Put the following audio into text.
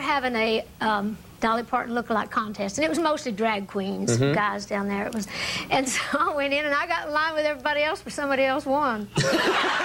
having a Dolly Parton lookalike contest, and it was mostly drag queens, guys down there. And so I went in, and I got in line with everybody else, but somebody else won.